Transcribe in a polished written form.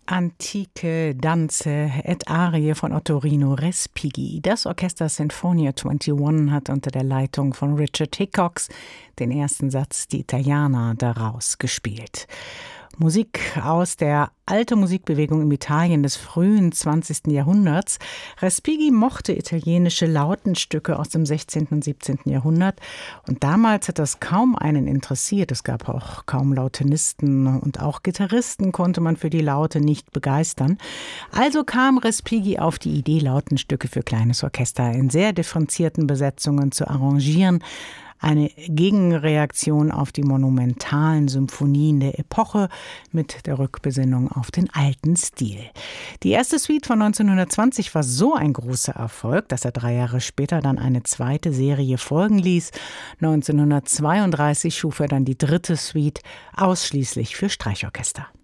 Antike Danze et Arie von Ottorino Respighi. Das Orchester Sinfonia 21 hat unter der Leitung von Richard Hickox den ersten Satz Die Italiana daraus gespielt. Musik aus der alten Musikbewegung in Italien des frühen 20. Jahrhunderts. Respighi mochte italienische Lautenstücke aus dem 16. und 17. Jahrhundert und damals hat das kaum einen interessiert. Es gab auch kaum Lautenisten und auch Gitarristen konnte man für die Laute nicht begeistern. Also kam Respighi auf die Idee, Lautenstücke für kleines Orchester in sehr differenzierten Besetzungen zu arrangieren. Eine Gegenreaktion auf die monumentalen Symphonien der Epoche mit der Rückbesinnung auf den alten Stil. Die erste Suite von 1920 war so ein großer Erfolg, dass er 3 Jahre später dann eine zweite Serie folgen ließ. 1932 schuf er dann die dritte Suite ausschließlich für Streichorchester.